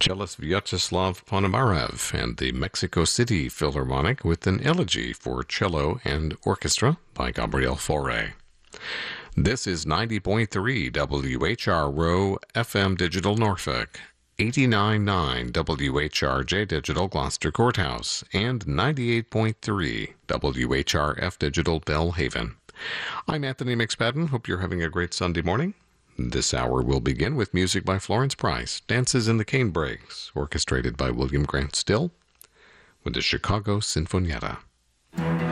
cellist Vyacheslav Ponomarev and the Mexico City Philharmonic with an elegy for cello and orchestra by Gabriel Fauré. This is 90.3 WHRO FM Digital Norfolk, 89.9 WHRJ Digital Gloucester Courthouse, and 98.3 WHRF Digital Belhaven. I'm Anthony McSpadden. Hope you're having a great Sunday morning. This hour will begin with music by Florence Price, Dances in the Canebrake, orchestrated by William Grant Still, with the Chicago Sinfonietta.